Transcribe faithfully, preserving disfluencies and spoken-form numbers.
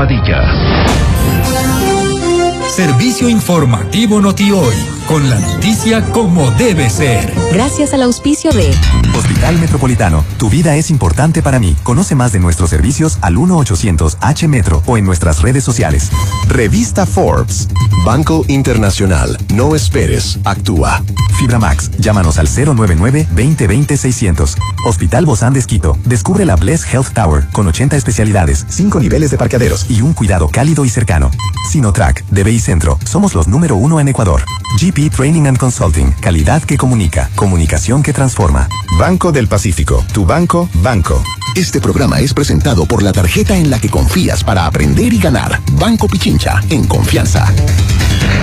Padilla. Servicio informativo Noti-Hoy, con la noticia como debe ser. Gracias al auspicio de Hospital Metropolitano, tu vida es importante para mí. Conoce más de nuestros servicios al uno ochocientos H Metro o en nuestras redes sociales. Revista Forbes. Banco Internacional. No esperes, actúa. Fibra Max, llámanos al cero nueve nueve, veinte veinte, seiscientos. Hospital Bozán de Esquito, descubre la Bless Health Tower con ochenta especialidades, cinco niveles de parqueaderos y un cuidado cálido y cercano. Sinotrack, de B I Centro, somos los número uno en Ecuador. G P Training and Consulting, calidad que comunica, comunicación que transforma. Banco del Pacífico, tu banco, banco. Este programa es presentado por la tarjeta en la que confías para aprender y ganar. Banco Pichincha, en confianza.